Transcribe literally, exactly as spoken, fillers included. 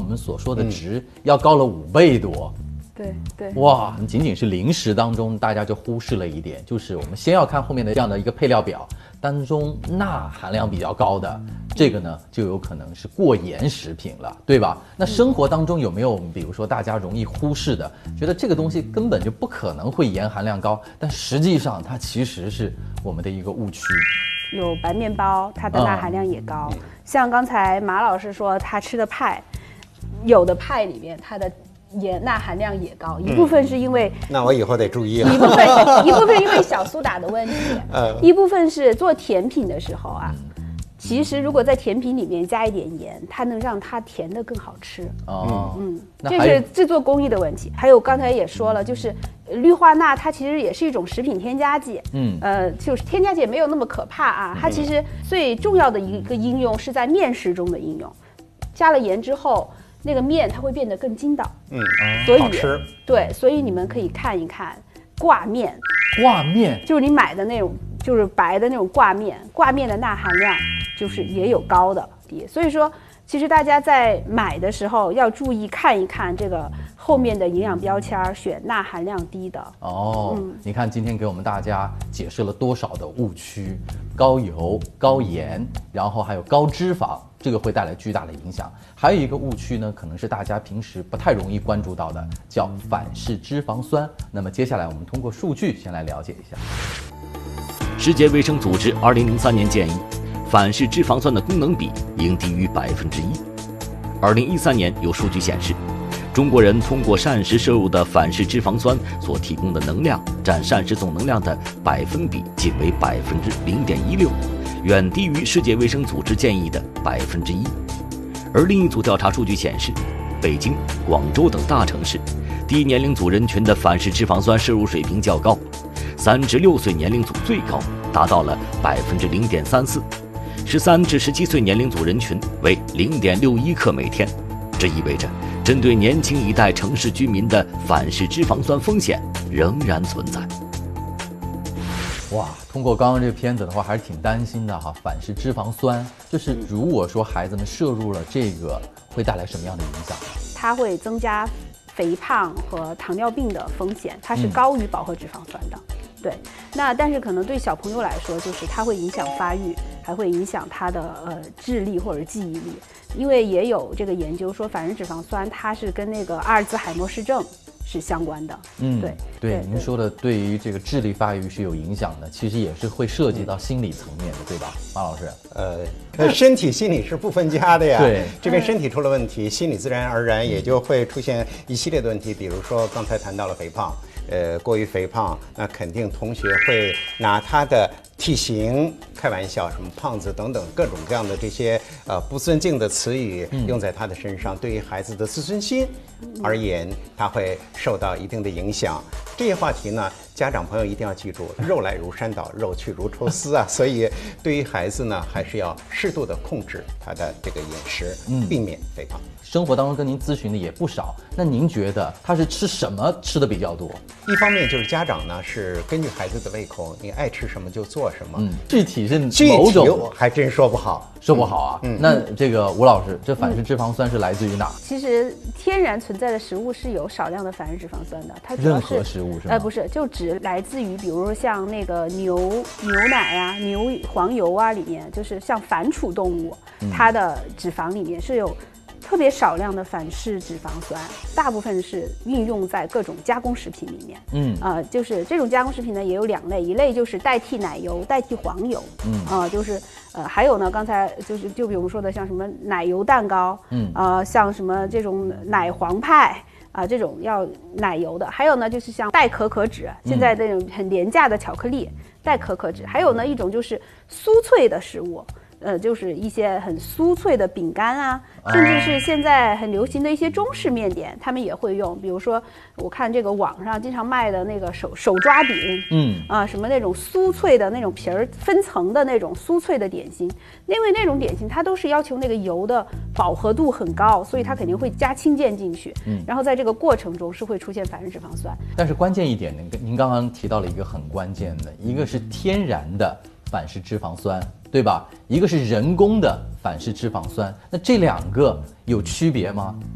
们所说的值要高了五倍多。 对对， 哇，仅仅是零食当中，大家就忽视了一点，就是我们先要看后面的这样的一个配料表当中钠含量比较高的，这个呢就有可能是过盐食品了，对吧？那生活当中有没有比如说大家容易忽视的，觉得这个东西根本就不可能会盐含量高，但实际上它其实是我们的一个误区？ 有白面包，它的钠含量也高。嗯、像刚才马老师说他吃的派，有的派里面它的盐钠含量也高，一部分是因为、 嗯、那我以后得注意了。 一部分一部分因为小苏打的问题，呃、一部分是做甜品的时候啊。其实，如果在甜品里面加一点盐，它能让它甜的更好吃。 哦， 嗯，这是制作工艺的问题。还有刚才也说了，就是氯化钠，它其实也是一种食品添加剂。嗯，呃，就是添加剂也没有那么可怕啊。它其实最重要的一个应用是在面食中的应用。加了盐之后，那个面它会变得更筋道。 嗯， 所以好吃。 对，所以你们可以看一看挂面。 挂面就是你买的那种，就是白的那种挂面，挂面的钠含量就是也有高的低，所以说其实大家在买的时候要注意看一看这个后面的营养标签，选钠含量低的。 哦，嗯、你看今天给我们大家解释了多少的误区，高油、高盐，然后还有高脂肪，这个会带来巨大的影响。还有一个误区呢，可能是大家平时不太容易关注到的，叫反式脂肪酸。那么接下来我们通过数据先来了解一下。 世界卫生组织二零零三年建议，反式脂肪酸的功能比应低于百分之一。二零一三年有数据显示，中国人通过膳食摄入的反式脂肪酸所提供的能量占膳食总能量的百分比仅为百分之零点一六，远低于世界卫生组织建议的百分之一。而另一组调查数据显示，北京、广州等大城市低年龄组人群的反式脂肪酸摄入水平较高，三至六岁年龄组最高，达到了百分之零点三四。十三至十七岁年龄组人群为零点六一克每天，这意味着针对年轻一代城市居民的反式脂肪酸风险仍然存在。 哇，通过刚刚这个片子的话，还是挺担心的哈。反式脂肪酸，就是如果说孩子们摄入了这个，会带来什么样的影响？ 它会增加肥胖和糖尿病的风险，它是高于饱和脂肪酸的。嗯、对，那但是可能对小朋友来说，就是它会影响发育，还会影响他的呃智力或者记忆力。因为也有这个研究说，反式脂肪酸它是跟那个阿尔兹海默氏症是相关的。 嗯， 对对，对您说的对于这个智力发育是有影响的，其实也是会涉及到心理层面的，对吧，马老师？ 呃，身体心理是不分家的呀。 对， 这边身体出了问题，心理自然而然也就会出现一系列的问题，比如说刚才谈到了肥胖。呃，过于肥胖，那肯定同学会拿他的体型开玩笑，什么胖子等等各种各样的这些呃不尊敬的词语用在他的身上，嗯、对于孩子的自尊心而言，他会受到一定的影响。这些话题呢，家长朋友一定要记住，肉来如山倒，肉去如抽丝啊。所以对于孩子呢，还是要适度的控制他的这个饮食，嗯、避免肥胖。 生活当中跟您咨询的也不少，那您觉得他是吃什么吃的比较多？ 一方面就是家长呢是根据孩子的胃口，你爱吃什么就做什么。 嗯，具体是具某种体还真说不好， 说不好啊。嗯，那这个吴老师，这反式脂肪酸是来自于哪？ 其实天然存在的食物是有少量的反式脂肪酸的，它主要是任何食物是吗？ 呃，不是，就只来自于比如说像那个牛牛奶啊、牛黄油啊里面，就是像反刍动物，嗯、它的脂肪里面是有特别少量的反式脂肪酸，大部分是运用在各种加工食品里面。嗯，呃，就是这种加工食品呢也有两类，一类就是代替奶油、代替黄油。嗯，啊、呃，就是呃，还有呢，刚才就是就比如说的像什么奶油蛋糕，嗯，呃，像什么这种奶黄派。啊、呃，这种要奶油的，还有呢，就是像代可可脂，现在这种很廉价的巧克力，代可可脂，还有呢一种就是酥脆的食物，呃，就是一些很酥脆的饼干啊，甚至是现在很流行的一些中式面点，他们也会用。比如说，我看这个网上经常卖的那个手手抓饼，嗯啊、呃，什么那种酥脆的那种皮儿分层的那种酥脆的点心，因为那种点心它都是要求那个油的饱和度很高，所以它肯定会加氢键进去，嗯，然后在这个过程中是会出现反式脂肪酸。 但是关键一点，您您刚刚提到了一个很关键的，一个是天然的反式脂肪酸，对吧？一个是人工的反式脂肪酸，那这两个有区别吗？